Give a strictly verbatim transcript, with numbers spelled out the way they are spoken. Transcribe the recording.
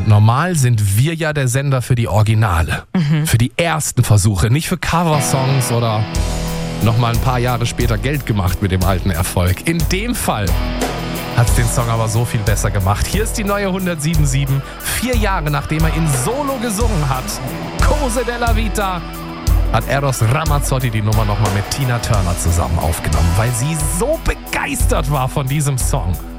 Normal sind wir ja der Sender für die Originale, mhm. für die ersten Versuche, nicht für Coversongs oder nochmal ein paar Jahre später Geld gemacht mit dem alten Erfolg. In dem Fall hat es den Song aber so viel besser gemacht. Hier ist die neue hundertsieben Komma sieben, vier Jahre nachdem er in Solo gesungen hat. Cose della Vita hat Eros Ramazzotti die Nummer nochmal mit Tina Turner zusammen aufgenommen, weil sie so begeistert war von diesem Song.